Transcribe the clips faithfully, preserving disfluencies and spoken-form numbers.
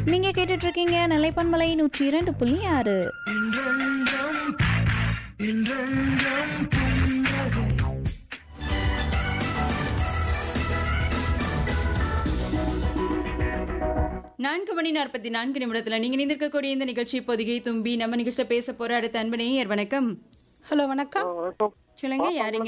நீங்க கேட்டுட்டு இருக்கீங்க நிலைப்பன்மலை நூற்றி இரண்டு புள்ளி ஆறு. நான்கு மணி நாற்பத்தி நான்கு நிமிடத்துல நீங்க நிந்திருக்கக்கூடிய இந்த நிகழ்ச்சி பொதிகை தும்பி. நம்ம நிகழ்ச்சியில பேச போற அடுத்த அன்பு நேயர். வணக்கம். ஹலோ வணக்கம். சொல்லுங்க, யாருங்க?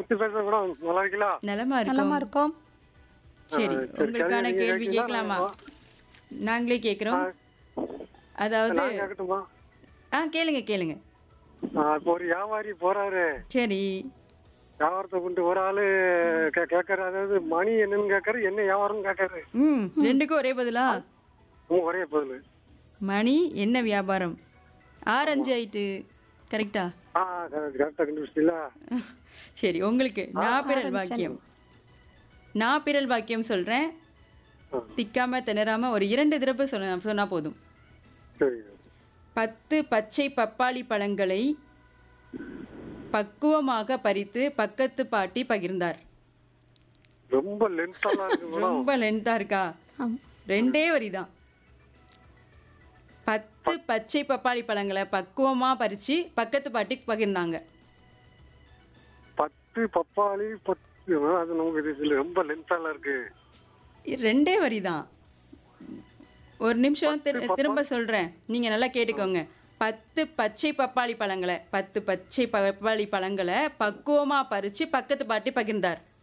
நலமா நலமா இருக்கும். இருக்கோம். சரி, உங்களுக்கான கேள்வி கேட்கலாமா? நாங்களே கேக்குறோம். அதாவது ஆ கேளுங்க கேளுங்க. ஒரு வியாபாரி போறாரு. சரி, வியாபாரத்தை கொண்டு ஒரு ஆளு கே- கேட்கறாரு. அதாவது மணி என்னன்னு கேட்கறாரு, என்ன வியாபாரம் கேட்கறாரு. ம் ரெண்டுக்கும் ஒரே பதிலா? உம், ஒரே பதில். மணி என்ன வியாபாரம்? ஆரஞ்சு ஆயிட்டு. கரெக்டா? ஆ கரெக்டா கண்டுபிடிச்சிங்களா? சரி, உங்களுக்கு நாப்பிரல் வாக்கியம். நாப்பிரல் வாக்கியம் சொல்றேன். திக்காம திணறாம ஒரு இரண்டு தடவை சொல்ல சொன்னா போதும். சரி. பத்து பச்சை பப்பாளி பழங்களை பக்குவமாக பறித்து பக்கத்து பாட்டி பகிர்ந்தார். ரொம்ப லென்த்தெல்லாம் இருக்கு மேடம். ரொம்ப லென்த்தா இருக்கா? ஆம். ரெண்டே வரிதான். பத்து பச்சை பப்பாளி பழங்களை பக்குவமா பறிச்சு பக்கத்து பாட்டி பகிர்ந்தாங்க. பத்து பப்பாளி பத்து, அது நமக்கு தெரியல. ரொம்ப லென்த்தெல்லாம் இருக்கு. ரெண்டே வரிதான். ஒரு நிமிஷம் திரு- திரும்ப சொல்றேன், நீங்க நல்லா கேட்டுக்கோங்க. பத்து பச்சை பப்பாளி பழங்களை பத்து பச்சை பப்பாளி பழங்களை பக்குவமா பறிச்சு பக்கத்து பாட்டி பகிர்ந்தார்.